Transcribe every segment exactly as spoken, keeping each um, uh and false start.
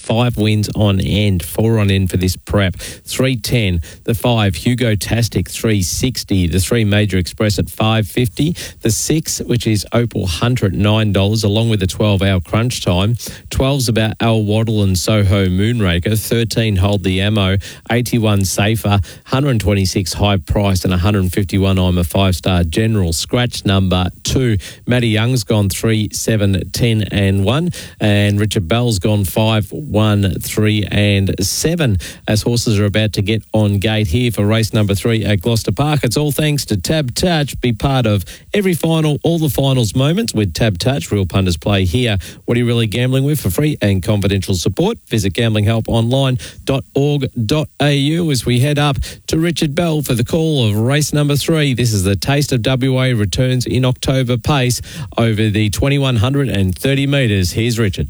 five wins on end, four on end for this prep. three ten, the five, Hugo Tastic, three sixty. The three, Major Express at five fifty. The six, which is Opal Hunter at nine dollars, along with the twelve, Our Crunch Time. twelve's about Al Waddle and Soho Moonraker. thirteen, Hold the Ammo. eighty-one, Safer. one twenty-six, High Price. And one fifty-one, I'm a five-star General. Scratch number two, Matty Young's gone three, seven, ten and one. And Richard Bell's gone five, one, three and seven. As horses are about to get on gate here for race number three at Gloucester Park. It's all thanks to Tab Touch. Be part of every final, all the finals moments with Tab Touch. Real punters play here. What are you really gambling with? For free and confidential support, visit gambling help online dot org dot a u as we head up to Richard Bell for the call of race number three. This is the Taste of W A, returns in October pace over the twenty-one hundred thirty metres. Here's Richard.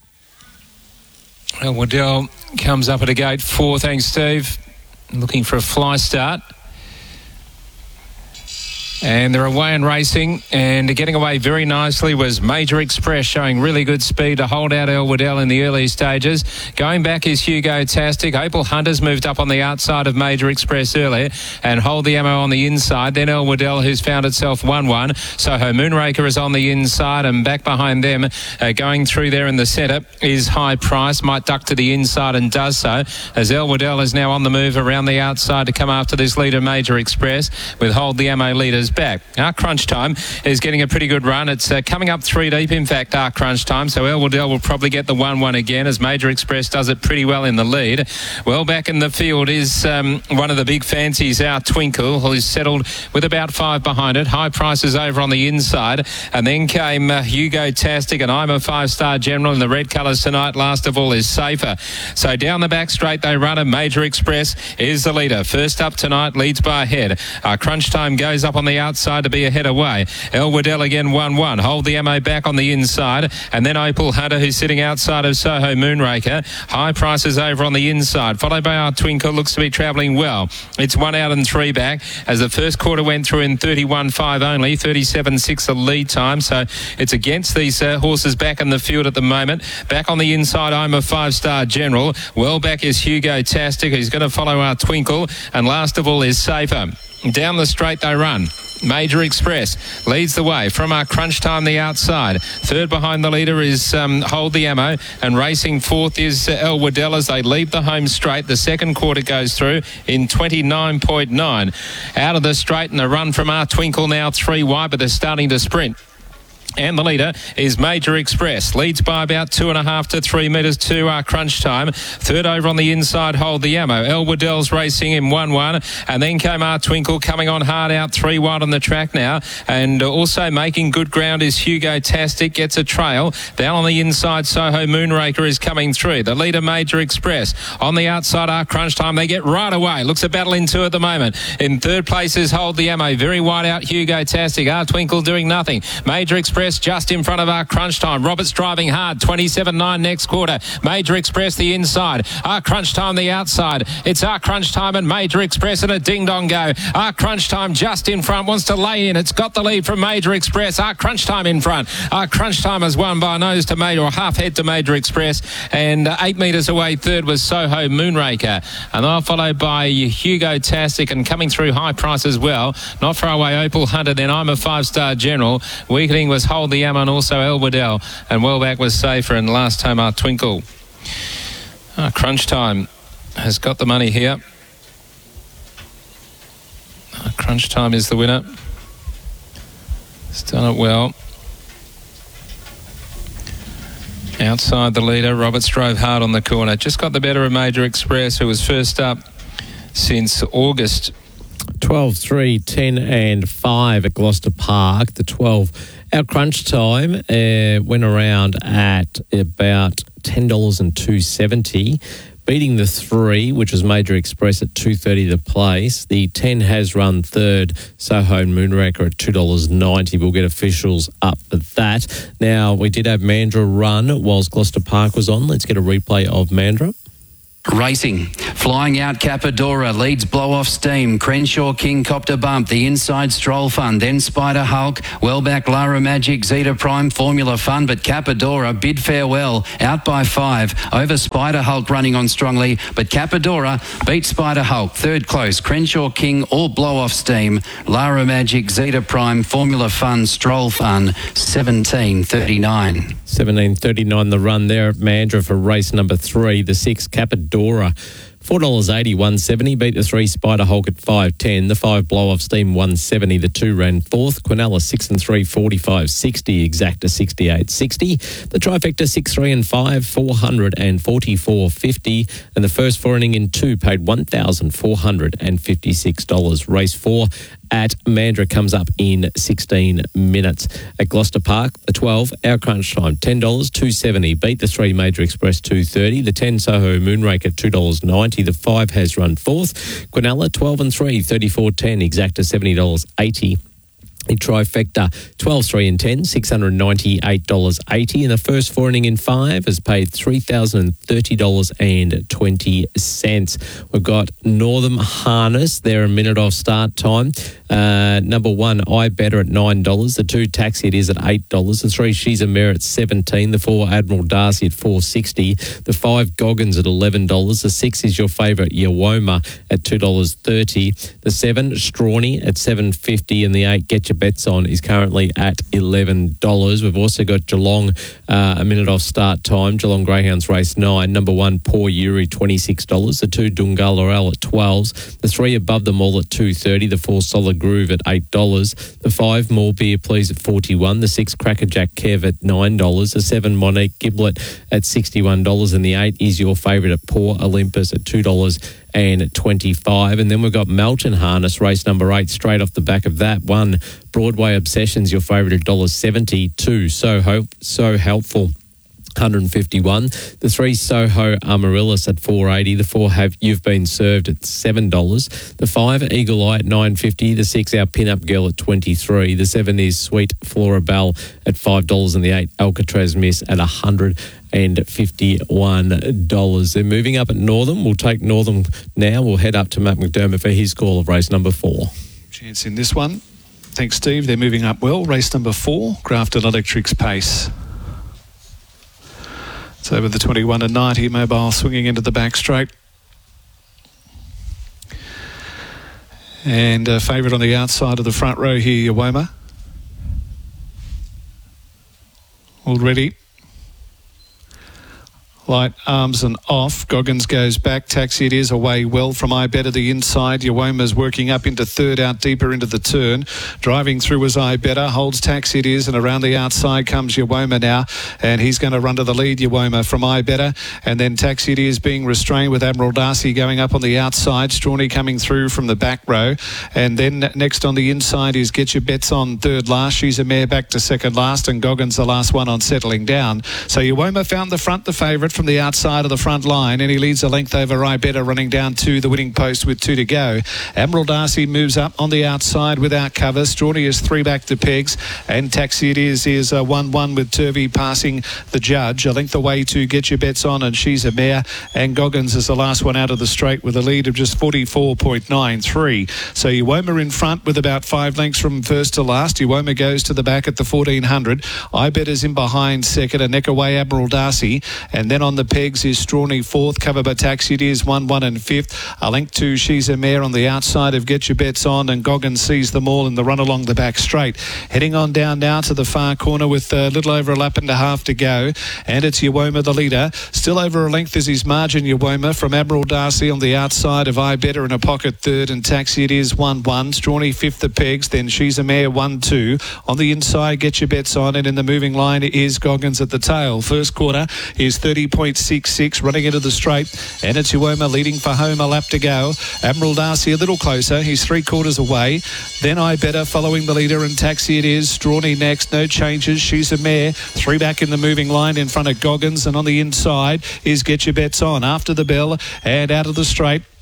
Well, Waddell comes up at a gate four. Thanks, Steve. Looking for a fly start. And they're away and racing, and getting away very nicely was Major Express, showing really good speed to hold out El Waddell in the early stages. Going back is Hugo Tastic. Opal Hunter's moved up on the outside of Major Express earlier, and Hold the Ammo on the inside. Then El Waddell, who's found itself one one. Soho Moonraker is on the inside, and back behind them, uh, going through there in the centre, is High Price. Might duck to the inside and does so, as El Waddell is now on the move around the outside to come after this leader, Major Express, with Hold the Ammo leaders back. Our Crunch Time is getting a pretty good run. It's uh, coming up three deep, in fact, our Crunch Time. So El Waddell will probably get the one one again, as Major Express does it pretty well in the lead. Well, back in the field is um, one of the big fancies, Our Twinkle, who's settled with about five behind it. High Prices over on the inside. And then came uh, Hugo Tastic, and I'm a five-star General in the red colours tonight. Last of all is Safer. So down the back straight they run, and Major Express is the leader. First up tonight, leads by a head. Our Crunch Time goes up on the outside to be a head away. El Waddell again one one. Hold the Ammo back on the inside, and then Opal Hunter, who's sitting outside of Soho Moonraker. High Prices over on the inside, followed by Our Twinkle. Looks to be travelling well. It's one out and three back, as the first quarter went through in thirty-one five only, thirty-seven six the lead time. So it's against these uh, horses back in the field at the moment. Back on the inside, I'm a five-star General. Well back is Hugo Tastic, who's going to follow Our Twinkle, and last of all is Safer. Down the straight they run. Major Express leads the way from Our Crunch Time the outside. Third behind the leader is um, Hold the Ammo, and racing fourth is uh, El Waddell as they leave the home straight. The second quarter goes through in twenty-nine point nine. Out of the straight, and the run from Our Twinkle now three wide, but they're starting to sprint. And the leader is Major Express. Leads by about two and a half to three metres to Our Crunch Time. Third over on the inside, Hold the Ammo. El Waddell's racing in one one. And then came Our Twinkle coming on hard out, three wide on the track now. And also making good ground is Hugo Tastic. Gets a trail. Down on the inside, Soho Moonraker is coming through. The leader, Major Express. On the outside, Our Crunch Time. They get right away. Looks a battle in two at the moment. In third place is Hold the Ammo. Very wide out, Hugo Tastic. Our Twinkle doing nothing. Major Express just in front of Our Crunch Time. Roberts driving hard, twenty-seven nine next quarter. Major Express the inside. Our Crunch Time the outside. It's Our Crunch Time and Major Express and a ding-dong go. Our Crunch Time just in front, wants to lay in. It's got the lead from Major Express. Our Crunch Time in front. Our Crunch Time has won by nose to Major, or half head to Major Express, and uh, eight metres away third was Soho Moonraker. And they're followed by Hugo Tastic, and coming through High Price as well. Not far away, Opal Hunter, then I'm a five-star General. Weakening was Hold the Ammo and also El Waddell, and well back was Safer, and last time Our Twinkle. Our Crunch Time has got the money here. Our Crunch Time is the winner. It's done it well. Outside the leader, Roberts drove hard on the corner. Just got the better of Major Express, who was first up since August. twelve, three, ten and five at Gloucester Park. The twelve, Our Crunch Time, uh, went around at about ten dollars and two seventy, beating the three, which was Major Express at two thirty the place. The ten has run third, Soho Moonraker at two dollars ninety. We'll get officials up for that. Now, we did have Mandra run whilst Gloucester Park was on. Let's get a replay of Mandra. Racing. Flying out Capadora leads Blow Off Steam. Crenshaw King copped a bump. The inside Stroll Fun. Then Spider Hulk. Well back Lara Magic. Zeta Prime Formula Fun. But Capadora bid farewell. Out by five. Over Spider Hulk running on strongly. But Capadora beat Spider Hulk. Third close. Crenshaw King or Blow Off Steam. Lara Magic. Zeta Prime Formula Fun. Stroll Fun. seventeen thirty-nine. seventeen thirty-nine the run there at Mandurah for race number three. The six Capadora. four dollars eighty, one seventy. Beat the three Spider Hulk at five ten. The five Blow Off Steam, one seventy. The two ran fourth. Quinella six and three, forty-five sixty. Exacta sixty-eight sixty. The trifecta six, three and five, four forty-four fifty. And the first four inning in two paid one thousand four hundred fifty-six dollars. Race four at Mandurah comes up in sixteen minutes. At Gloucester Park, the twelve, our crunch time, ten dollars, two seventy. Beat the three Major Express, two thirty. The ten Soho Moonraker, two dollars ninety. The five has run fourth. Quinella, twelve and three, thirty-four ten. Exacta, seventy dollars eighty. The trifecta, twelve, three and ten, six hundred ninety-eight dollars eighty. And the first four inning in five has paid three thousand thirty dollars twenty. We've got Northern Harness. They're a minute off start time. Uh, number one, I Better at nine dollars. The two, Taxi It Is at eight dollars. The three, She's a Mare at seventeen dollars. The four, Admiral Darcy at four dollars sixty. The five, Goggins at eleven dollars. The six is your favourite, Yawoma at two dollars thirty. The seven, Strawny at seven dollars fifty. And the eight, Get Your Bets On, is currently at eleven dollars. We've also got Geelong, uh, a minute off start time. Geelong Greyhounds race nine. Number one, Poor Yuri, twenty-six dollars. The two, Dungalorel at twelve dollars. The three, Above Them All at two dollars thirty. The four, Solid Groove at eight dollars. The five, More Beer Please at forty-one dollars. The six, Crackerjack Kev at nine dollars. The seven, Monique Giblet at sixty-one dollars. And the eight is your favourite at Poor Olympus at two dollars twenty-five. And then we've got Melton Harness, race number eight, straight off the back of that one. Broadway Obsessions, your favourite at one dollar seventy. Two, So Hope, So Helpful, one hundred fifty-one. The three, Soho Amaryllis at four dollars eighty. The four, Have You've Been Served at seven dollars. The five, Eagle Eye at nine dollars fifty. The six, Our Pin-Up Girl at twenty-three dollars. The seven is Sweet Flora Bell at five dollars. And the eight, Alcatraz Miss at one hundred fifty-one dollars. They're moving up at Northam. We'll take Northam now. We'll head up to Matt McDermott for his call of race number four. Chance in this one. Thanks, Steve. They're moving up well. Race number four, Grafton Electric's Pace. It's over the twenty-one and ninety. Mobile swinging into the back straight. And a favourite on the outside of the front row here, Yawoma. All ready. Light, arms and off. Goggins goes back. Taxi It Is away well from I Better the inside. Yawoma's working up into third, out deeper into the turn. Driving through was I Better. Holds Taxi It Is, and around the outside comes Yawoma now. And he's going to run to the lead, Yawoma, from I Better. And then Taxi It Is being restrained with Admiral Darcy going up on the outside. Strawny coming through from the back row. And then next on the inside is Get Your Bets On, third last. She's a Mare back to second last. And Goggins the last one on settling down. So Yawoma found the front, the favourite, from the outside of the front line, and he leads a length over I Better, running down to the winning post with two to go. Admiral Darcy moves up on the outside without cover. Strawny is three back to pegs, and Taxi It Is is a one one with Turvey passing the judge. A length away to Get Your Bets On, and She's a Mare, and Goggins is the last one out of the straight with a lead of just forty-four point nine three. So Yawoma in front with about five lengths from first to last. Yawoma goes to the back at the fourteen hundred. I Better's in behind second, a neck away Admiral Darcy, and then on the pegs is Strawny fourth, covered by Taxi It Is one one and fifth. A length to She's a Mare on the outside of Get Your Bets On, and Goggins sees them all in the run along the back straight. Heading on down now to the far corner with a little over a lap and a half to go, and it's Yawoma the leader. Still over a length is his margin, Yawoma, from Admiral Darcy on the outside of I Better in a pocket third, and Taxi It Is one one. Strawny fifth the pegs, then She's a Mare one two. On the inside, Get Your Bets On, and in the moving line is Goggins at the tail. First quarter is thirty point six six, running into the straight, and it's Yawoma leading for home, a lap to go. Admiral Darcy a little closer, he's three quarters away. Then I Better following the leader, and Taxi It Is. Strawny next, no changes. She's a Mare, three back in the moving line in front of Goggins, and on the inside is Get Your Bets On. After the bell and out of the straight,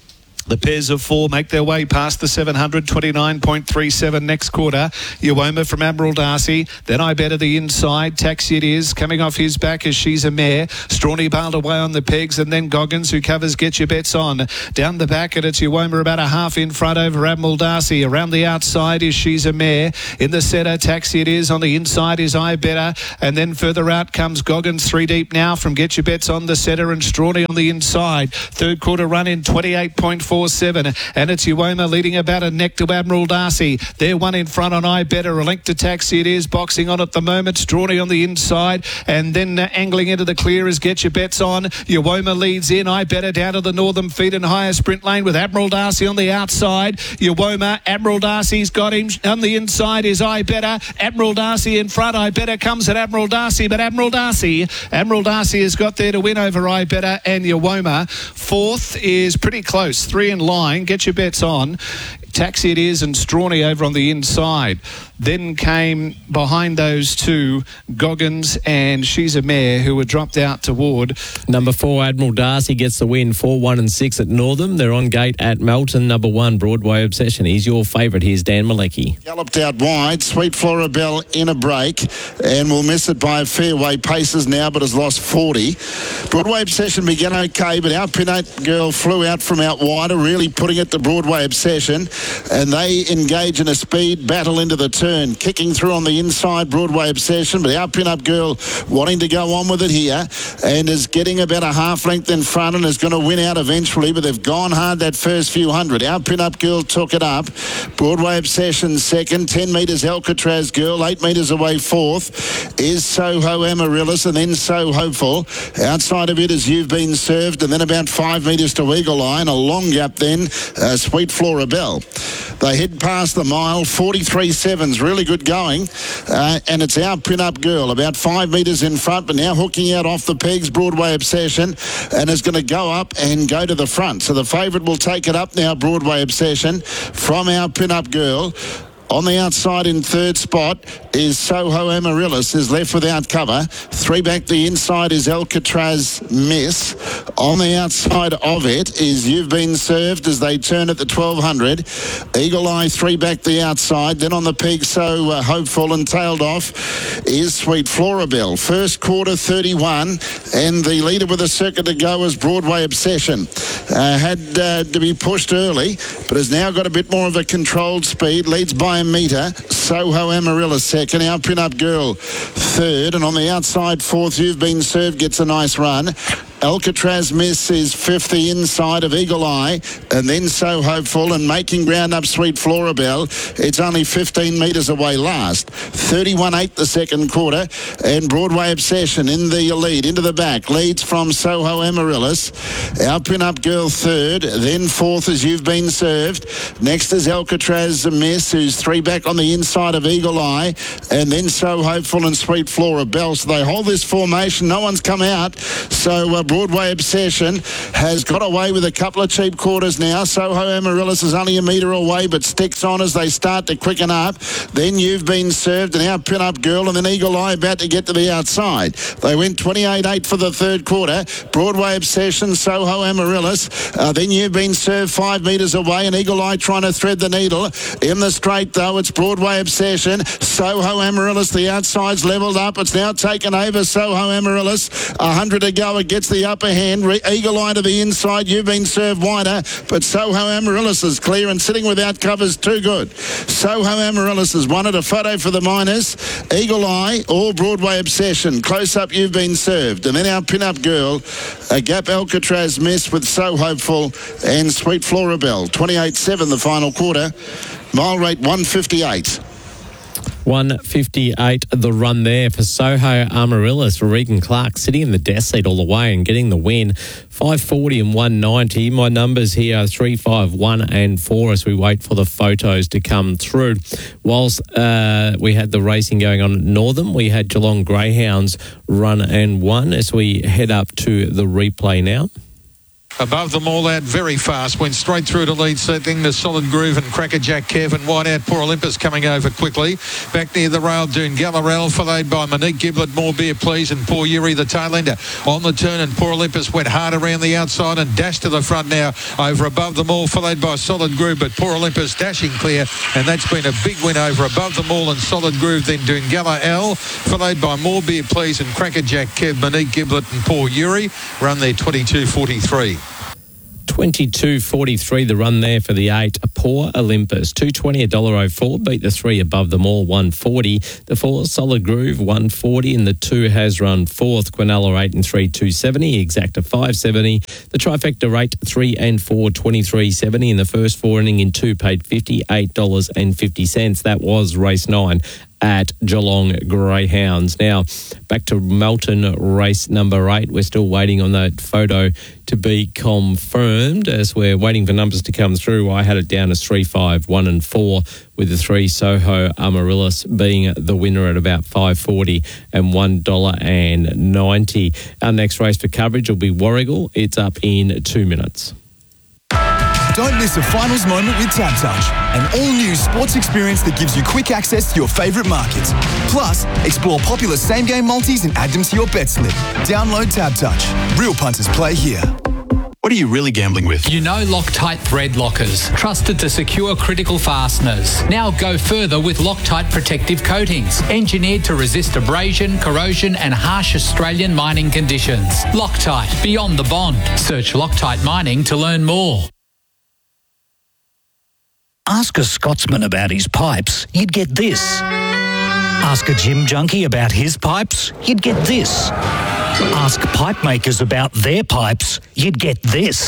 The pairs of four make their way past the seven hundred, twenty-nine point three seven next quarter. Uoma from Admiral Darcy. Then I Better the inside. Taxi It Is coming off his back as She's a Mare. Strawny bailed away on the pegs, and then Goggins, who covers Get Your Bets On. Down the back, and it's Uoma about a half in front over Admiral Darcy. Around the outside is She's a Mare. In the centre, Taxi It Is. On the inside is I Better. And then further out comes Goggins, three deep now from Get Your Bets On the centre, and Strawny on the inside. Third quarter run in twenty-eight point four seven, and it's Uoma leading about a neck to Admiral Darcy. They're one in front on I Better. A link to Taxi It Is, boxing on at the moment. Strawny on the inside, and then uh, angling into the clear is Get Your Bets On. Uoma leads in. I Better down to the northern feet and higher sprint lane with Admiral Darcy on the outside. Uoma, Admiral Darcy's got him. On the inside is I Better. Admiral Darcy in front. I Better comes at Admiral Darcy, but Admiral Darcy, Admiral Darcy has got there to win over I Better and Uoma. Fourth is pretty close. Three in line. Get Your Bets On. Taxi It Is and Strawny over on the inside. Then came behind those two Goggins and She's a Mare, who were dropped out toward. Number four, Admiral Darcy gets the win. Four, one and six at Northam. They're on gate at Melton. Number one, Broadway Obsession. He's your favourite. Here's Dan Malecki. Galloped out wide. Sweet Flora Bell in a break, and will miss it by a fair way. Paces now, but has lost forty. Broadway Obsession began okay, but our Pinate Girl flew out from out wider, really putting it to Broadway Obsession, and they engage in a speed battle into the turn, kicking through on the inside. Broadway Obsession, but our Pin-Up Girl wanting to go on with it here, and is getting about a half length in front, and is going to win out eventually, but they've gone hard that first few hundred. Our Pin-Up Girl took it up. Broadway Obsession second. ten metres Alcatraz Girl. eight metres away fourth is Soho Amaryllis, and then So Hopeful. Outside of it is You've Been Served, and then about five metres to Eagle Eye, and a long gap then uh, Sweet Flora Bell. They head past the mile. Forty-three sevens, really good going, uh, and it's our Pin-Up Girl about five metres in front, but now hooking out off the pegs. Broadway Obsession, and is going to go up and go to the front, so the favourite will take it up now. Broadway Obsession from our Pin-Up Girl. On the outside in third spot is Soho Amaryllis, is left without cover. Three back the inside is Alcatraz Miss. On the outside of it is You've Been Served as they turn at the twelve hundred. Eagle Eye three back the outside. Then on the peg, So uh, Hopeful, and tailed off is Sweet Flora Bell. First quarter thirty-one, and the leader with a second to go is Broadway Obsession. Uh, had uh, to be pushed early, but has now got a bit more of a controlled speed. Leads by a metre. Soho Amaryllis second. Our Pin-Up Girl third. And on the outside fourth, You've Been Served gets a nice run. Alcatraz Miss is fifth, the inside of Eagle Eye, and then So Hopeful, and making ground up Sweet Flora Bell. It's only fifteen metres away last. thirty-one eight the second quarter, and Broadway Obsession in the lead, into the back, leads from Soho Amaryllis. Our Pin-Up Girl third, then fourth is You've Been Served. Next is Alcatraz Miss, who's three back on the inside of Eagle Eye, and then So Hopeful and Sweet Flora Bell. So they hold this formation. No one's come out, so uh, Broadway Obsession has got away with a couple of cheap quarters now. Soho Amaryllis is only a metre away, but sticks on as they start to quicken up. Then You've Been Served, and our Pin-Up Girl, and then Eagle Eye about to get to the outside. They went twenty-eight eight for the third quarter. Broadway Obsession, Soho Amaryllis, uh, then You've Been Served five metres away, and Eagle Eye trying to thread the needle. In the straight, though, it's Broadway Obsession. Soho Amaryllis, the outside's levelled up. It's now taken over. Soho Amaryllis, a hundred to go. It gets the upper hand. Re- Eagle Eye to the inside. You've Been Served wider, but Soho Amaryllis is clear, and sitting without covers too good. Soho Amaryllis has won it. A photo for the miners. Eagle Eye or Broadway Obsession. Close up, You've Been Served. And then our Pin-Up Girl, a gap Alcatraz Miss with So Hopeful and Sweet Flora Bell. twenty-eight seven the final quarter. Mile rate one fifty-eight. one fifty-eight the run there for Soho Amaryllis. For Regan Clark sitting in the death seat all the way and getting the win. five forty and one ninety. My numbers here are three, five, one and four as we wait for the photos to come through. Whilst uh, we had the racing going on at Northam, we had Geelong Greyhounds run and won as we head up to the replay now. Above them all out very fast. Went straight through to lead, settling the Solid Groove and Crackerjack Kev and wide out. Poor Olympus coming over quickly. Back near the rail, Doon Gallarel, followed by Monique Giblet, More Beer Please, and Poor Yuri, the tail ender. On the turn, and Poor Olympus went hard around the outside and dashed to the front now. Over above them all, followed by Solid Groove, but Poor Olympus dashing clear, and that's been a big win over above them all and Solid Groove. Then Doon Gallarel, followed by More Beer Please and Crackerjack Kev, Monique Giblet and Poor Yuri. Run there twenty-two forty-three. twenty-two forty-three the run there for the eight. Poor Olympus, two twenty, one dollar oh four. Beat the three above them all, one forty. The four, Solid Groove, one forty. And the two has run fourth. Quinella, eight and three, two seventy. Exacta, five seventy. The trifecta rate, three and four, twenty-three seventy. And the first four inning in two paid fifty-eight dollars fifty. That was race nine at Geelong Greyhounds. Now, back to Melton race number eight. We're still waiting on that photo to be confirmed as we're waiting for numbers to come through. I had it down as three, five, one and four, with the three Soho Amaryllis being the winner at about five forty and one dollar ninety. Our next race for coverage will be Warragul. It's up in two minutes. Don't miss a finals moment with TABtouch, an all-new sports experience that gives you quick access to your favourite markets. Plus, explore popular same-game multis and add them to your bet slip. Download TABtouch. Real punters play here. What are you really gambling with? You know Loctite thread lockers, trusted to secure critical fasteners. Now go further with Loctite protective coatings, engineered to resist abrasion, corrosion and harsh Australian mining conditions. Loctite, beyond the bond. Search Loctite Mining to learn more. Ask a Scotsman about his pipes, you'd get this. Ask a gym junkie about his pipes, you'd get this. Ask pipe makers about their pipes, you'd get this.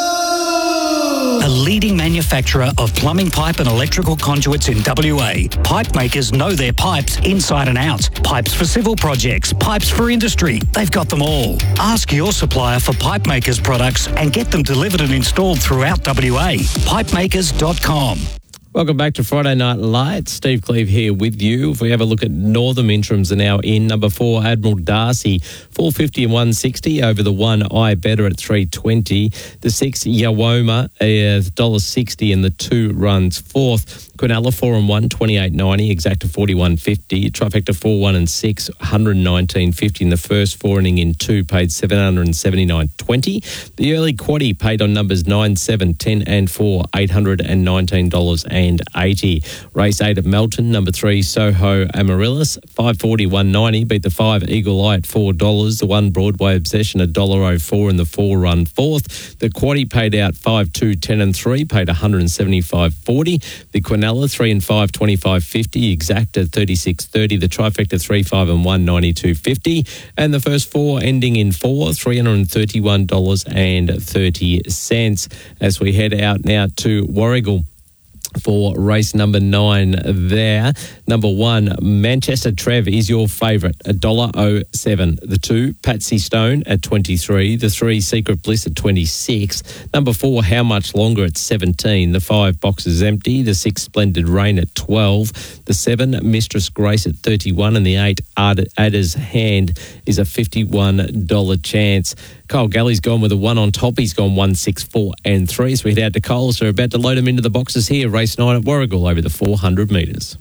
Hello! A leading manufacturer of plumbing pipe and electrical conduits in W A. Pipe makers know their pipes inside and out. Pipes for civil projects, pipes for industry. They've got them all. Ask your supplier for pipe makers products and get them delivered and installed throughout W A. pipe makers dot com. Welcome back to Friday Night Lights. Steve Cleve here with you. If we have a look at Northern Interims are now in. Number four, Admiral Darcy, four fifty and one sixty over the one, I Better at three twenty. The six, Yawoma, one dollar sixty, and the two runs fourth. Quinella, four and one, twenty-eight ninety. Exacta, forty-one fifty. Trifecta, four, one and six, one nineteen fifty. In the first four inning in two, paid seven seventy-nine twenty. The early quaddie paid on numbers nine, seven, ten and four, eight hundred nineteen dollars eighty. Race eight at Melton, number three, Soho Amaryllis, five forty, one ninety. Beat the five, Eagle Eye at four dollars. The one, Broadway Obsession, one dollar oh four, and the four run fourth. The quaddie paid out five, two, ten and three, paid one seventy-five forty. The Quinella, three and five, twenty-five fifty. Exacta, thirty-six thirty. The trifecta, three, five and one, ninety-two fifty. And the first four ending in four, three hundred thirty-one dollars thirty. As we head out now to Warragul for race number nine there. Number one, Manchester Trev is your favourite, one dollar oh seven. The two, Patsy Stone at twenty-three. The three, Secret Bliss at twenty-six. Number four, How Much Longer at seventeen. The five, Boxes Empty. The six, Splendid Rain at twelve. The seven, Mistress Grace at thirty-one. And the eight, Ada's Hand is a fifty-one dollars chance. Kyle Galley's gone with a one on top. He's gone one, six, four and three. So we head out to Coles. We're about to load him into the boxes here. Race nine at Warragul over the four hundred metres.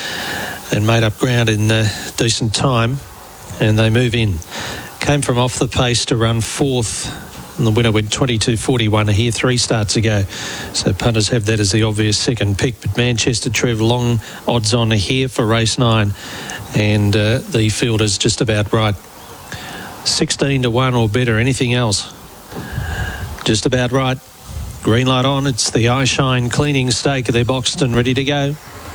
And made up ground in uh, decent time. And they move in. Came from off the pace to run fourth. And the winner went twenty-two forty-one here three starts ago. So punters have that as the obvious second pick. But Manchester Trev long odds on here for race nine. And uh, the field is just about right. sixteen to one or better. Anything else? Just about right. Green light on. It's the Eye Shine cleaning stake. They're boxed and ready to go.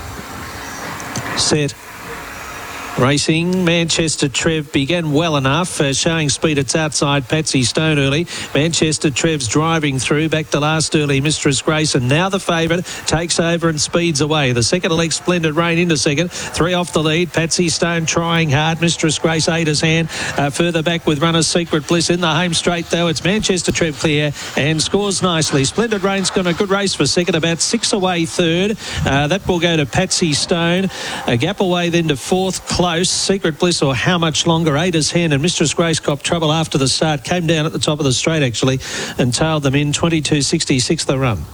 Set. Racing, Manchester Trev began well enough, uh, showing speed. It's outside Patsy Stone early. Manchester Trev's driving through, back to last early, Mistress Grace, and now the favourite takes over and speeds away. The second leg, Splendid Rain into second, three off the lead. Patsy Stone trying hard. Mistress Grace, Ada's Hand, uh, further back with runner Secret Bliss in the home straight though. It's Manchester Trev clear and scores nicely. Splendid Rain's got a good race for second, about six away third. Uh, that will go to Patsy Stone. A gap away then to fourth. close. Secret Bliss or How Much Longer, Ada's Hen and Mistress Grace cop trouble after the start. Came down at the top of the straight, actually, and tailed them in. twenty-two sixty-six the run.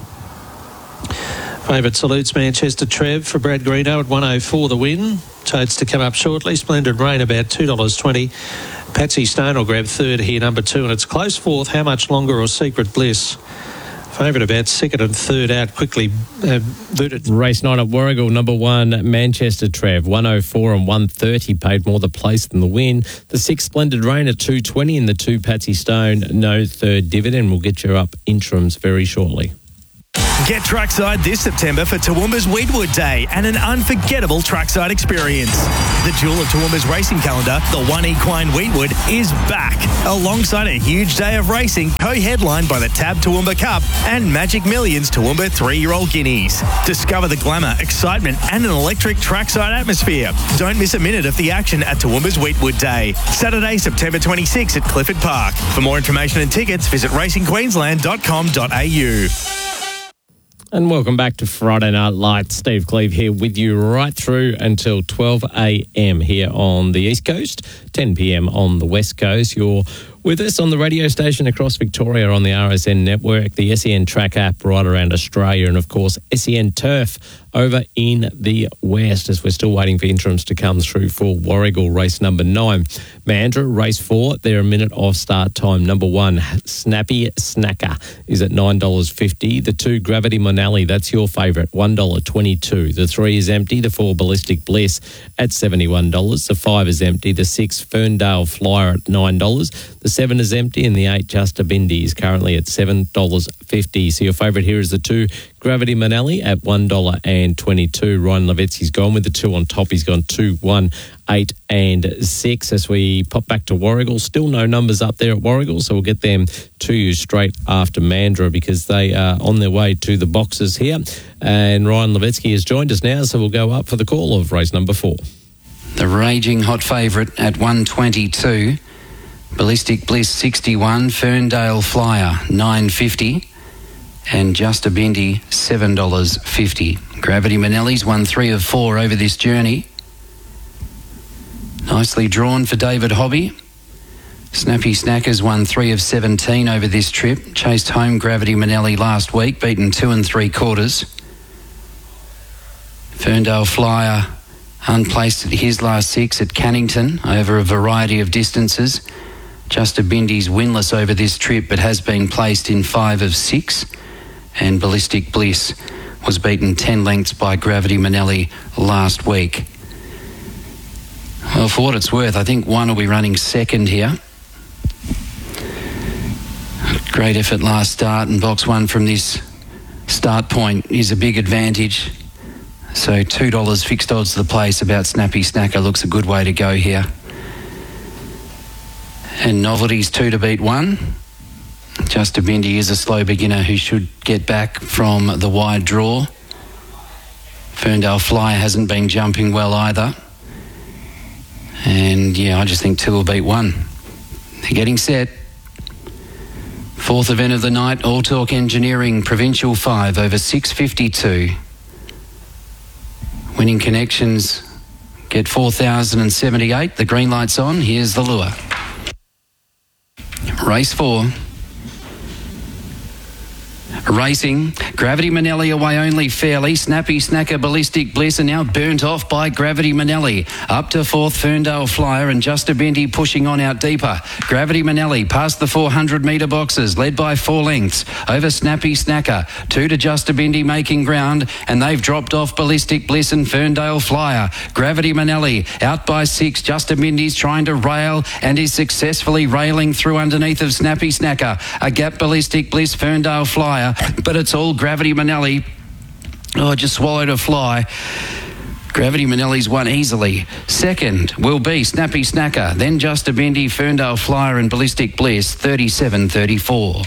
Favourite Salutes Manchester Trev for Brad Greeno at one oh four the win. Toads to come up shortly. Splendid Rain about two dollars twenty. Patsy Stone will grab third here, number two, and it's close fourth. How Much Longer or Secret Bliss. Favourite about second and third out quickly uh, booted. Race nine at Warragul, number one, Manchester Trev, one oh four and one thirty, paid more the place than the win. The six, Splendid Rain at two twenty, and the two, Patsy Stone, no third dividend. We'll get you up interims very shortly. Get trackside this September for Toowoomba's Weedwood Day and an unforgettable trackside experience. The jewel of Toowoomba's racing calendar, the One Equine Weedwood, is back alongside a huge day of racing co-headlined by the Tab Toowoomba Cup and Magic Millions Toowoomba three-year-old guineas. Discover the glamour, excitement and an electric trackside atmosphere. Don't miss a minute of the action at Toowoomba's Weedwood Day. Saturday, September twenty-sixth at Clifford Park. For more information and tickets, visit racing queensland dot com dot a u. And welcome back to Friday Night Lights. Steve Cleve here with you right through until twelve a.m. here on the East Coast, ten p.m. on the West Coast. You're with us on the radio station across Victoria on the R S N network, the S E N Track app right around Australia, and of course S E N Turf over in the West, as we're still waiting for interims to come through for Warragul race number nine. Mandurah race four, they're a minute off start time. Number one, Snappy Snacker, is at nine dollars fifty. The two, Gravity Monali, that's your favourite, one dollar twenty-two. The three is empty. The four, Ballistic Bliss, at seventy-one dollars. The five is empty. The six, Ferndale Flyer, at nine dollars. The seven is empty, and the eight, Just a Bindi, is currently at seven dollars fifty. So your favourite here is the two, Gravity Monali, at one dollar twenty-two. Ryan Levetsky's gone with the two on top. He's gone two, one, eight and six. As we pop back to Warragul, still no numbers up there at Warragul, so we'll get them to you straight after Mandurah because they are on their way to the boxes here. And Ryan Levetsky has joined us now, so we'll go up for the call of race number four. The raging hot favourite at one twenty-two. Ballistic Bliss sixty-one. Ferndale Flyer nine fifty. And Just a Bindi, seven dollars fifty. Gravity Monali's won three of four over this journey. Nicely drawn for David Hobby. Snappy Snackers won three of seventeen over this trip. Chased home Gravity Monali last week, beaten two and three quarters. Ferndale Flyer unplaced at his last six at Cannington over a variety of distances. Just a Bindi's winless over this trip but has been placed in five of six. And Ballistic Bliss was beaten ten lengths by Gravity Monali last week. Well, for what it's worth, I think one will be running second here. Great effort last start, and box one from this start point is a big advantage. So two dollars fixed odds to the place about Snappy Snacker looks a good way to go here. And Novelty's two to beat one. Just a Bindi is a slow beginner who should get back from the wide draw. Ferndale Flyer hasn't been jumping well either. And yeah, I just think two will beat one. They're getting set. Fourth event of the night, All Talk Engineering, Provincial five over six fifty-two. Winning connections get four thousand seventy-eight. The green light's on. Here's the lure. Race four. Racing, Gravity Monali away only fairly. Snappy Snacker, Ballistic Bliss are now burnt off by Gravity Monali. Up to fourth, Ferndale Flyer and Just a Bindi pushing on out deeper. Gravity Monali past the four hundred metre boxes, led by four lengths over Snappy Snacker. Two to Just a Bindi making ground, and they've dropped off Ballistic Bliss and Ferndale Flyer. Gravity Monali out by six. Just a Bindi's trying to rail and is successfully railing through underneath of Snappy Snacker. A gap, Ballistic Bliss, Ferndale Flyer. But it's all Gravity Monali. Oh, just swallowed a fly. Gravity Monali's won easily. Second will be Snappy Snacker. Then Just a Bindi, Ferndale Flyer and Ballistic Bliss, thirty-seven thirty-four.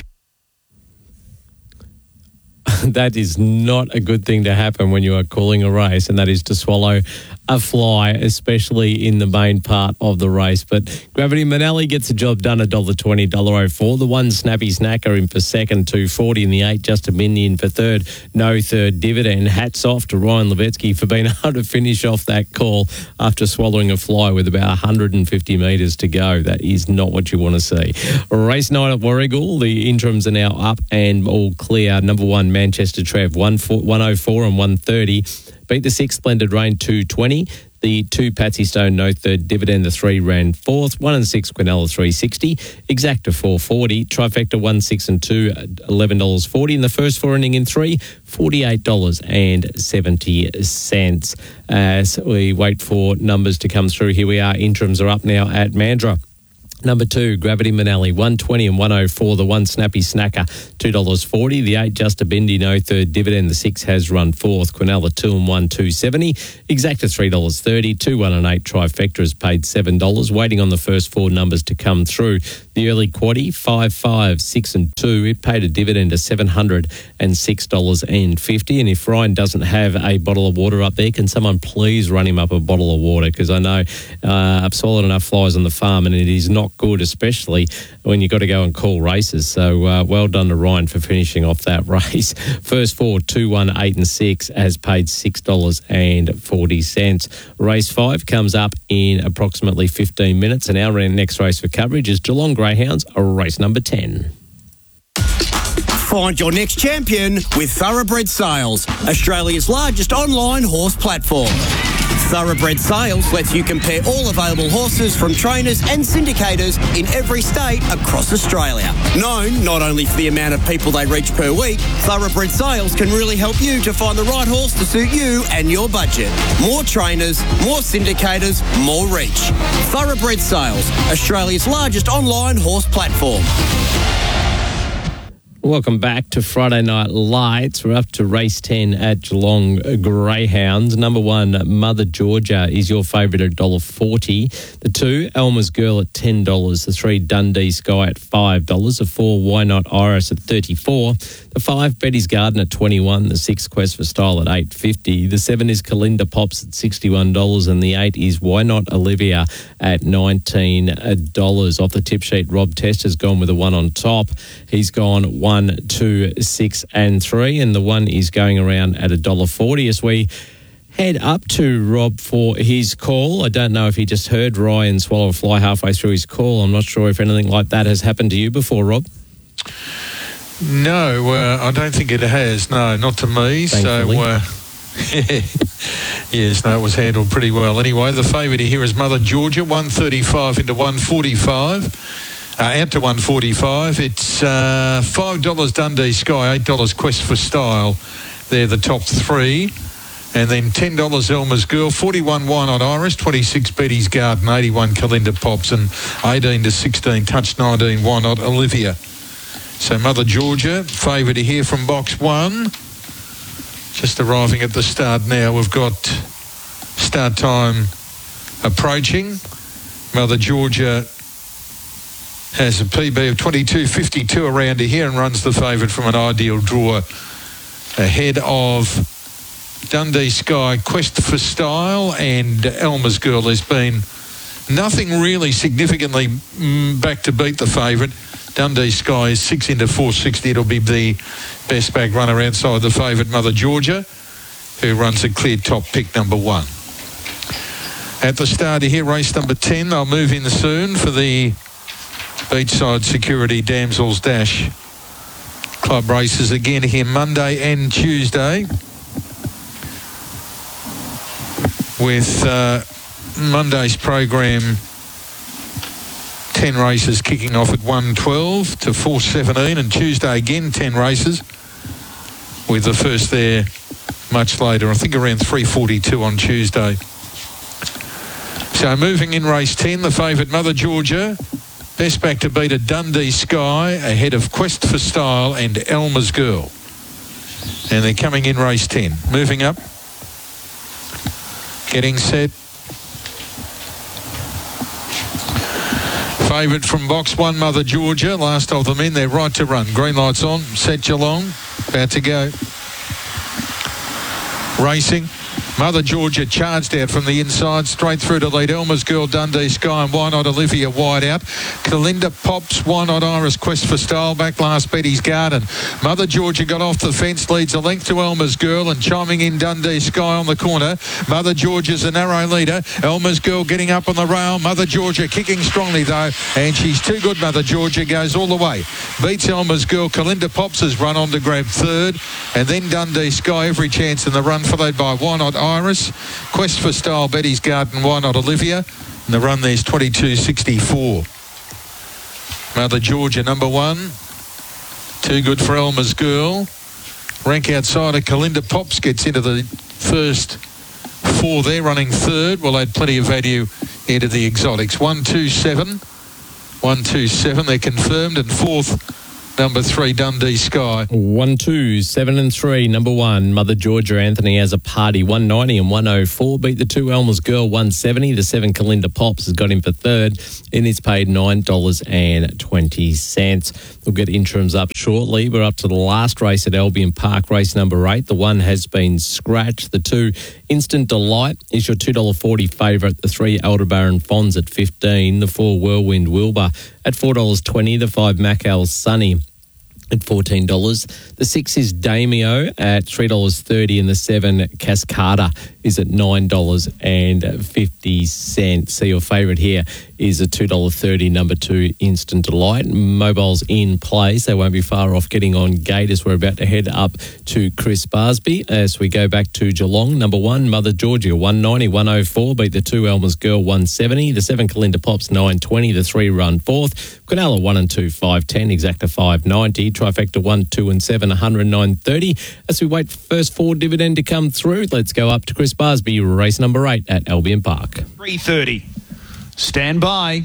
That is not a good thing to happen when you are calling a race, and that is to swallow a fly, especially in the main part of the race. But Gravity Manali gets the job done, one dollar twenty, one dollar oh four. The one Snappy Snacker in for second, two forty. And the eight Justin Mindy in for third, no third dividend. Hats off to Ryan Levetsky for being able to finish off that call after swallowing a fly with about one hundred fifty metres to go. That is not what you want to see. Race night at Warragul, the interims are now up and all clear. Number one, Manchester Trev, one oh four and one thirty. Beat the six, Splendid Rain, two twenty. The two, Patsy Stone, no third dividend. The three ran fourth. One and six, Quinella, three sixty. Exacta, four forty. Trifecta, one, six and two, eleven dollars forty. And the first four ending in three, forty-eight dollars seventy. As we wait for numbers to come through, here we are. Interims are up now at Mandurah. Number two, Gravity Manali, one twenty and one oh four. The one, Snappy Snacker, two dollars forty. The eight, Just a Bindi, no third dividend. The six has run fourth. Quinella, two and one, two seventy. Exacta, three dollars thirty. two, one and eight. Trifecta has paid seven dollars. Waiting on the first four numbers to come through. The early quaddie, five, five, six and two. It paid a dividend of seven hundred six dollars fifty. And if Ryan doesn't have a bottle of water up there, can someone please run him up a bottle of water? Because I know uh, I've swallowed enough flies on the farm and it is not good, especially when you've got to go and call races. So uh, well done to Ryan for finishing off that race. First four, two, one, eight and six has paid six dollars forty. Race five comes up in approximately fifteen minutes, and our next race for coverage is Geelong Greyhounds, race number ten. Find your next champion with Thoroughbred Sales, Australia's largest online horse platform. Thoroughbred Sales lets you compare all available horses from trainers and syndicators in every state across Australia. Known not only for the amount of people they reach per week, Thoroughbred Sales can really help you to find the right horse to suit you and your budget. More trainers, more syndicators, more reach. Thoroughbred Sales, Australia's largest online horse platform. Welcome back to Friday Night Lights. We're up to race ten at Geelong Greyhounds. Number one, Mother Georgia, is your favourite at one dollar forty. The two, Elmer's Girl at ten dollars. The three, Dundee Sky at five dollars. The four, Why Not Iris at thirty-four dollars. The five, Betty's Garden at twenty-one dollars. The six, Quest for Style at eight dollars fifty. The seven is Kalinda Pops at sixty-one dollars. And the eight is Why Not Olivia at nineteen dollars. Off the tip sheet, Rob Test has gone with the one on top. He's gone one, two, six and three. And the one is going around at one dollar forty as we head up to Rob for his call. I don't know if he just heard Ryan swallow a fly halfway through his call. I'm not sure if anything like that has happened to you before, Rob. No, uh, I don't think it has. No, not to me. Thankfully. So, uh, yes, no, it was handled pretty well. Anyway, the favourite here is Mother Georgia, one thirty-five into one forty-five. Uh, out to one forty-five. It's uh, five dollars Dundee Sky, eight dollars Quest for Style. They're the top three. And then ten dollars Elmer's Girl, forty-one Why Not Iris, twenty-six Betty's Garden, eighty-one Kalinda Pops, and eighteen to sixteen Touch nineteen Why Not Olivia. So Mother Georgia, favourite here from box one. Just arriving at the start now. We've got start time approaching. Mother Georgia has a P B of twenty-two fifty-two around here and runs the favourite from an ideal draw ahead of Dundee Sky, Quest for Style, and Elmer's Girl. There's been nothing really significantly back to beat the favourite. Dundee Sky is six into four sixty. It'll be the best back runner outside the favourite, Mother Georgia, who runs a clear top pick number one. At the start of here, race number ten. They'll move in soon for the Beachside Security Damsels Dash Club races again here Monday and Tuesday, with uh, Monday's program ten races kicking off at one twelve to four seventeen, and Tuesday again ten races, with the first there much later, I think around three forty-two on Tuesday. So moving in race ten, the favourite Mother Georgia, best back to beat a Dundee Sky, ahead of Quest for Style and Elmer's Girl. And they're coming in race ten. Moving up, getting set. Favourite from box one, Mother Georgia, last of them in. They're right to run. Green lights on. Set Geelong. About to go. racing. Mother Georgia charged out from the inside, straight through to lead. Elmer's Girl, Dundee Sky, and Why Not Olivia wide out. Kalinda Pops, Why Not Iris, Quest for Style, back last Betty's Garden. Mother Georgia got off the fence, leads a length to Elmer's Girl, and chiming in Dundee Sky on the corner. Mother Georgia's a narrow leader. Elmer's Girl getting up on the rail. Mother Georgia kicking strongly though, and she's too good. Mother Georgia goes all the way. Beats Elmer's Girl. Kalinda Pops has run on to grab third, and then Dundee Sky every chance in the run, followed by Why Not Iris, Quest for Style, Betty's Garden, Why Not Olivia, and the run there's twenty-two sixty-four. Mother Georgia number one, too good for Elmer's Girl. Rank outside of Kalinda Pops gets into the first four there, running third. We'll add plenty of value into the exotics. One two seven, one two seven. They're confirmed, and fourth, number three, Dundee Sky. One, two, seven and three. Number one, Mother Georgia Anthony has a party. one ninety and one oh four. Beat the two, Elmer's Girl, one seventy. The seven, Kalinda Pops, has got him for third. And it's paid nine dollars twenty. We'll get interims up shortly. We're up to the last race at Albion Park, race number eight. The one has been scratched. The two, Instant Delight, is your two dollars forty favourite. The three, Aldebaran Fons at fifteen. The four, Whirlwind Wilbur at four dollars twenty. The five, Mackel Sunny at fourteen dollars. The six is Damio at three dollars thirty, and the seven, Cascada, is at nine dollars fifty. So your favourite here is a two dollars thirty, number two, Instant Delight. Mobile's in place. They won't be far off getting on gate as we're about to head up to Chris Barsby. As we go back to Geelong, number one, Mother Georgia, one ninety, one oh four. Beat the two, Elmer's Girl, one seventy. The seven, Kalinda Pops, nine twenty. The three, run fourth. Quinella, one and two, five ten. Exacta, five ninety. Trifecta, one, two and seven, one hundred nine thirty. As we wait for first four dividend to come through, let's go up to Chris Barsby, race number eight at Albion Park. three thirty. Stand by.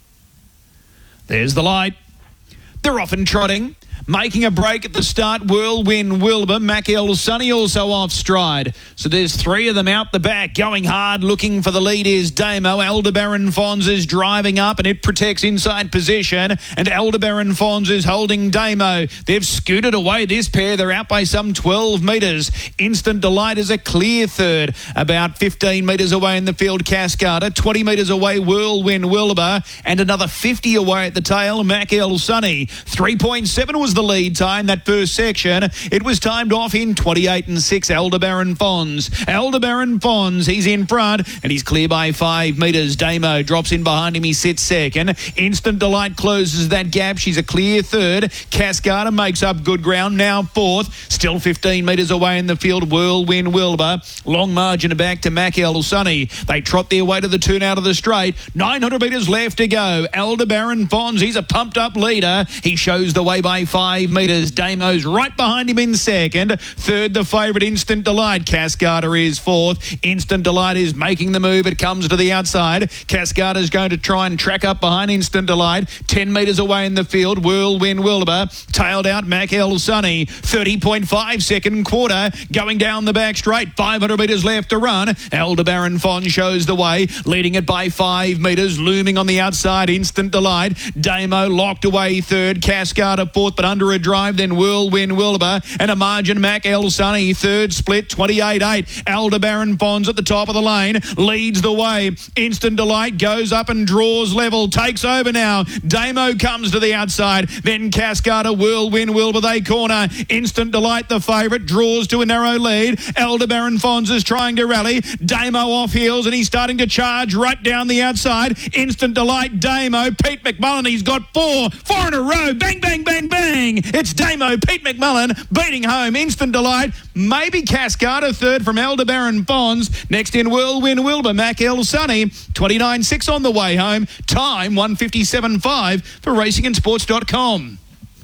There's the light. They're off and trotting. Making a break at the start, Whirlwind Wilbur. Mackel Sunny also off stride. So there's three of them out the back, going hard, looking for the lead is Damo. Aldebaran Fons is driving up, and it protects inside position. And Aldebaran Fons is holding Damo. They've scooted away this pair. They're out by some twelve metres. Instant Delight is a clear third. About fifteen metres away in the field, Cascada. twenty metres away, Whirlwind Wilbur. And another fifty away at the tail, Mackel Sunny. three point seven was the lead time, that first section. It was timed off in twenty-eight and six, Aldebaran Fons. Aldebaran Fons, he's in front, and he's clear by five metres. Damo drops in behind him, he sits second. Instant Delight closes that gap, she's a clear third. Cascada makes up good ground, now fourth. Still fifteen metres away in the field, Whirlwind Wilbur. Long margin back to Mackel Sunny. They trot their way to the turn out of the straight. nine hundred metres left to go. Aldebaran Fons, he's a pumped up leader. He shows the way by five metres. Damo's right behind him in second. Third, the favourite, Instant Delight. Cascada is fourth. Instant Delight is making the move. It comes to the outside. Cascada's going to try and track up behind Instant Delight. ten metres away in the field, Whirlwind Wilbur. Tailed out Mackel Sunny. thirty point five second quarter. Going down the back straight. five hundred metres left to run. Aldebaran Fons shows the way. Leading it by five metres. Looming on the outside, Instant Delight. Damo locked away third. Cascada fourth, but under a drive, then Whirlwind Wilbur, and a margin Mackel Sunny, third split, twenty-eight eight. Aldebaran Fons at the top of the lane, leads the way. Instant Delight goes up and draws level, takes over now. Damo comes to the outside, then Cascada, Whirlwind Wilbur, they corner. Instant Delight, the favourite, draws to a narrow lead. Aldebaran Fons is trying to rally. Damo off heels, and he's starting to charge right down the outside. Instant Delight, Damo, Pete McMullen, he's got four, four in a row, bang, bang, bang, bang. It's Damo, Pete McMullen, beating home Instant Delight. Maybe Cascada third from Aldebaran Fons. Next in Whirlwind Wilbur, Mackel Sunny. twenty-nine six on the way home. Time one fifty-seven five for racing and sports dot com.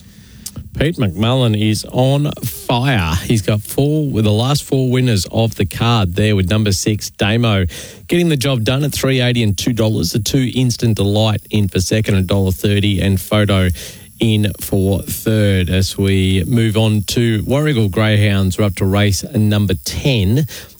Pete McMullen is on fire. He's got four with the last four winners of the card there with number six, Damo, getting the job done at three eighty and two dollars. The two, Instant Delight, in for second, one dollar thirty, and Photo in for third. As we move on to Warragul Greyhounds, we're up to race number ten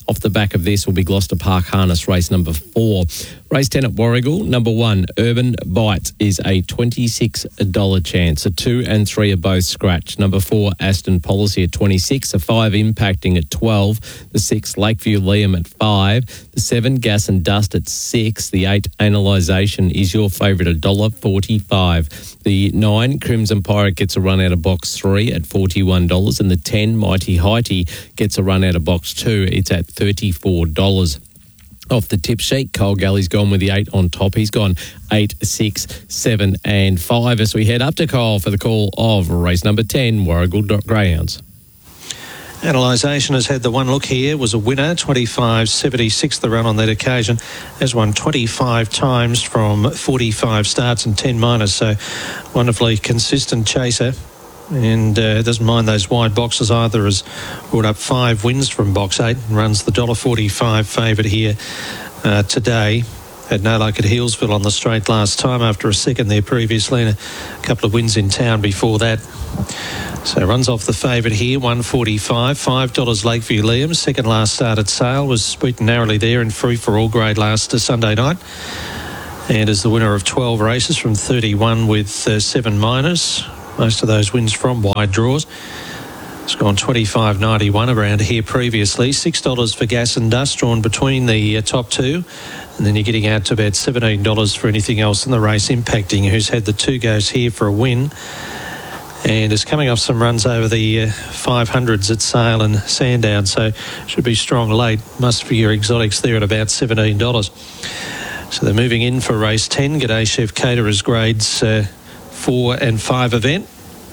Off the back of this will be Gloucester Park Harness race number four. Race ten at Warragul, number one, Urban Bites, is a twenty-six dollars chance. A two and three are both scratch. Number four, Aston Policy at twenty-six. A five, Impacting at twelve. The six, Lakeview Liam at five. The seven, Gas and Dust at six. The eight, Analysation is your favourite at one dollar forty-five. The nine, Crimson Pirate, gets a run out of box three at forty-one dollars. And the ten, Mighty Heighty, gets a run out of box two. It's at thirty-four dollars. Off the tip sheet, Cole Galley's gone with the eight on top. He's gone eight, six, seven and five as we head up to Cole for the call of race number ten, Warragul Greyhounds. Analysation has had the one look here, was a winner, twenty-five seventy-six the run on that occasion, has won twenty-five times from forty-five starts and ten minors, so wonderfully consistent chaser. And uh, doesn't mind those wide boxes either, has brought up five wins from box eight and runs the one dollar forty-five favourite here uh, today. Had no luck at Healesville on the straight last time after a second there previously, and a couple of wins in town before that. So runs off the favourite here, one forty-five, five dollars Lakeview Liam. Second last start at sale, was beaten narrowly there in free for all grade last uh, Sunday night. And is the winner of twelve races from thirty-one with uh, seven minors. Most of those wins from wide draws. It's gone twenty-five ninety-one around here previously. six dollars for Gas and Dust, drawn between the uh, top two. And then you're getting out to about seventeen dollars for anything else in the race. Impacting, who's had the two goes here for a win. And is coming off some runs over the uh, five hundreds at Sale and Sandown. So should be strong late. Must for your exotics there at about seventeen dollars. So they're moving in for race ten. G'day Chef Caterers grades uh, four and five event.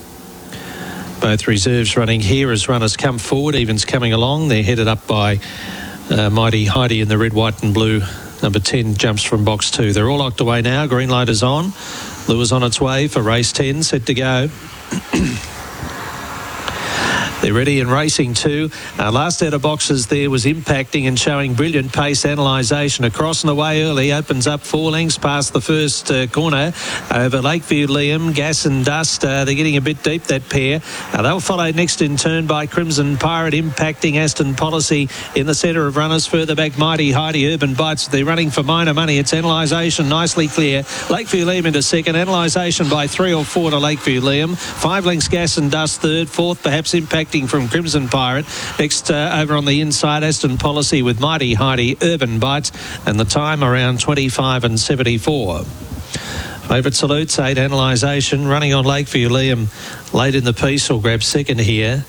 Both reserves running here as runners come forward. Evens coming along. They're headed up by uh, Mighty Heidi in the red, white and blue. Number ten jumps from box two. They're all locked away now. Green light is on. Lures on its way for race ten, set to go. They're ready and racing too. Uh, last out of boxes there was Impacting and showing brilliant pace. Analysation across and away early. Opens up four lengths past the first uh, corner over Lakeview Liam. Gas and Dust. Uh, they're getting a bit deep, that pair. Uh, they'll follow next in turn by Crimson Pirate. Impacting, Aston Policy in the centre of runners. Further back, Mighty Heidi, Urban Bites. They're running for minor money. It's Analysation nicely clear. Lakeview Liam into second. Analysation by three or four to Lakeview Liam. Five lengths Gas and Dust third. Fourth perhaps Impacting from Crimson Pirate. Next uh, over on the inside, Aston Policy with Mighty Heidi, Urban Bites, and the time around twenty-five and seventy-four. Favourite Salutes, eight Analysation, running on Lakeview Liam late in the piece, will grab second here.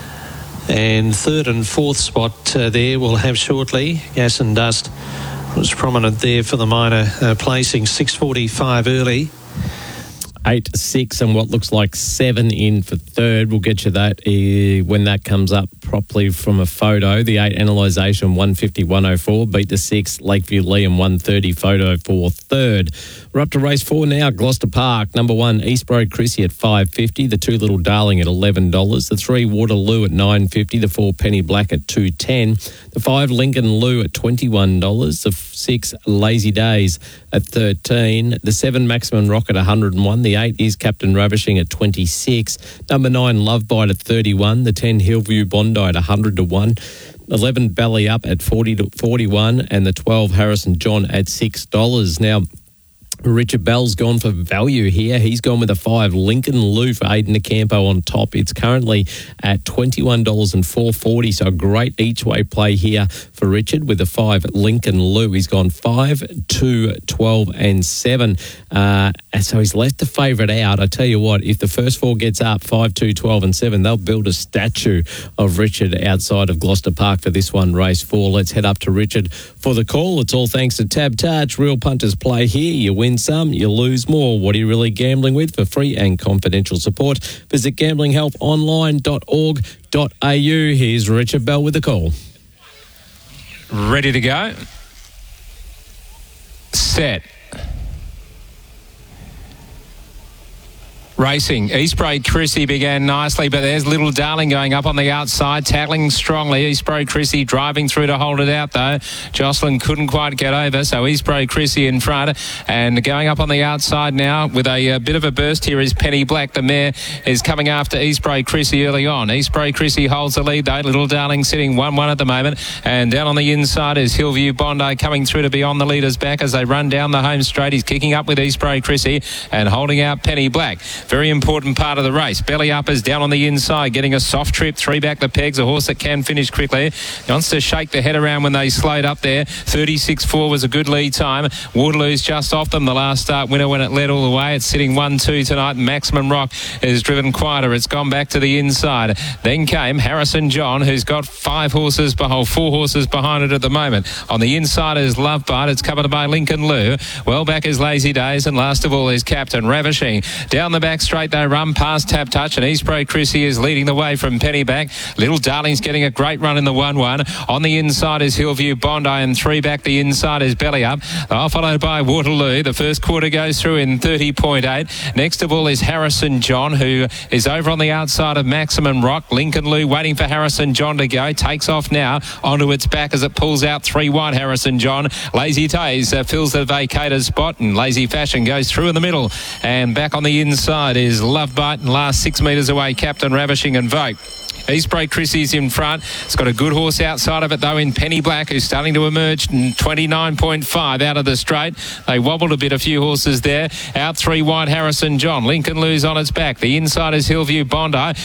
And third and fourth spot uh, there we'll have shortly. Gas and Dust was prominent there for the minor uh, placing, six forty-five early. Eight, six, and what looks like seven in for third. We'll get you that uh, when that comes up properly from a photo. The eight, Analysation, one fifty, one oh four. Beat the six, Lakeview Liam, one thirty, photo for third. We're up to race four now, Gloucester Park. Number one, East Road Chrissy at five fifty. The two, Little Darling, at eleven dollars. The three, Waterloo, at nine fifty. The four, Penny Black, at two ten. The five, Lincoln Lou, at twenty-one dollars. The six, Lazy Days, at thirteen. The seven, Maximum Rock, at one hundred and one. The eight is Captain Ravishing at twenty-six. Number nine, Love Bite, at thirty-one. The ten, Hillview Bondi, at one hundred to one. eleven, Belly Up, at forty to forty-one. And the twelve, Harrison John, at six dollars. Now, Richard Bell's gone for value here. He's gone with a five, Lincoln Lou, for Aidan Ocampo on top. It's currently at twenty-one dollars and four forty, so a great each-way play here for Richard with a five, Lincoln Lou. He's gone five, two, twelve and seven. Uh, and so he's left the favourite out. I tell you what, if the first four gets up, five, two, twelve and seven, they'll build a statue of Richard outside of Gloucester Park for this one, race four. Let's head up to Richard for the call. It's all thanks to Tab Touch. Real punters play here. You win some, you lose more. What are you really gambling with? For free and confidential support, visit gambling help online dot org dot a u. Here's Richard Bell with the call. Ready to go. Set. Racing. Eastbray Chrissy began nicely, but there's Little Darling going up on the outside, tackling strongly. Eastbray Chrissy driving through to hold it out, though. Jocelyn couldn't quite get over, so Eastbray Chrissy in front. And going up on the outside now with a, a bit of a burst here is Penny Black. The mare is coming after Eastbray Chrissy early on. Eastbray Chrissy holds the lead, though. Little Darling sitting one one at the moment. And down on the inside is Hillview Bondi coming through to be on the leader's back as they run down the home straight. He's kicking up with Eastbray Chrissy and holding out Penny Black. Very important part of the race. Belly Up is down on the inside, getting a soft trip. Three back the pegs, a horse that can finish quickly. He wants to shake the head around when they slowed up there. thirty-six four was a good lead time. Waterloo's just off them. The last start winner when it led all the way. It's sitting one two tonight. Maximum Rock is driven quieter. It's gone back to the inside. Then came Harrison John, who's got five horses behind, four horses behind it at the moment. On the inside is Love Bite. It's covered by Lincoln Lou. Well back is Lazy Days, and last of all is Captain Ravishing. Down the back straight they run past Tap Touch, and Eastbray Chrissy is leading the way from Penny Back. Little Darling's getting a great run in the one one. On the inside is Hillview Bondi, and three back the inside is Belly Up. They're followed by Waterloo. The first quarter goes through in thirty point eight. Next of all is Harrison John, who is over on the outside of Maximum Rock. Lincoln Lou waiting for Harrison John to go. Takes off now onto its back as it pulls out three wide. Harrison John. Lazy Days uh, fills the vacated spot, and Lazy Fashion goes through in the middle. And back on the inside is Love Bite, and last six metres away Captain Ravishing and Vote. Eastbray Chrissy's in front. It's got a good horse outside of it, though, in Penny Black, who's starting to emerge. twenty-nine point five out of the straight. They wobbled a bit, a few horses there. Out three wide, Harrison John. Lincoln Lou's on its back. The inside is Hillview Bondi.